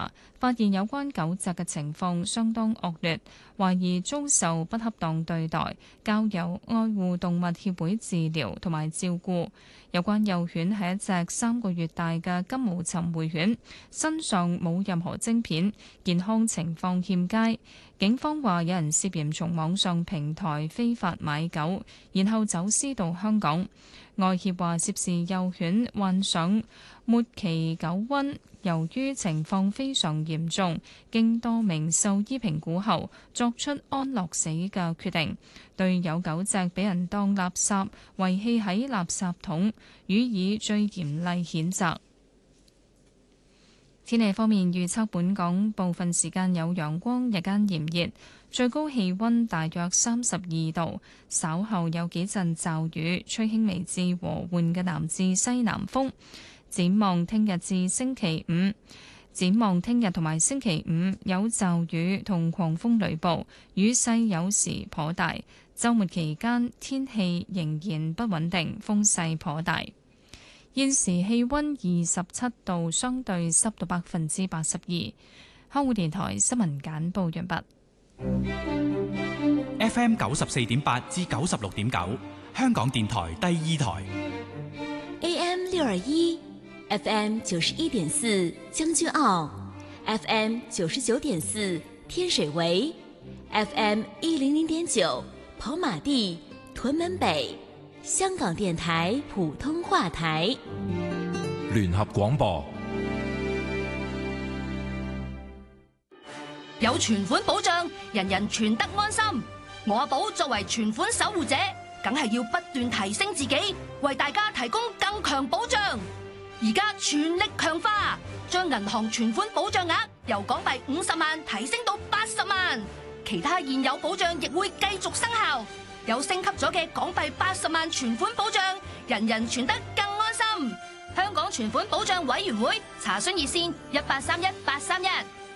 查，發現有關狗隻嘅情況相當惡劣，懷疑遭受不恰當對待，交由愛護動物協會治療同埋照顧。有關幼犬係一隻3個月大嘅金毛尋回犬，身上冇任何晶片，健康情況欠佳。警方話有人涉嫌從網上平台非法買狗，然後走私到香港。愛協話涉事幼犬患上末期狗瘟，由於情況非常嚴重，經多名獸醫評估後作出安樂死嘅決定，對有狗隻俾人當垃圾遺棄喺垃圾桶，予以最嚴厲譴責。天氣方面預測，本港部分時間有陽光，日間炎熱，最高氣溫大約32度。稍後有幾陣驟雨，吹輕微至和緩嘅南至西南風。展望聽日至星期五，同埋星期五有驟雨同狂風雷暴，雨勢有時頗大。週末期間天氣仍然不穩定，風勢頗大。現時氣溫27度，相對濕度82%。香港電台新聞簡報完畢。 FM 94.8至96.9，香港電台第2台。 AM 621。FM 91.4將軍澳 ，FM 99.4天水圍 ，FM 100.9跑馬地屯門北，香港電台普通話台。 聯合廣播有存款保障，人人存得安心。我阿寶作為存款守護者，梗係要不斷提升自己，為大家提供更強保障。而家全力強化，將銀行存款保障額由港幣50萬提升到80萬，其他現有保障亦會繼續生效。有升級咗嘅港幣80萬存款保障，人人存得更安心。香港存款保障委員會查詢熱線1831-831。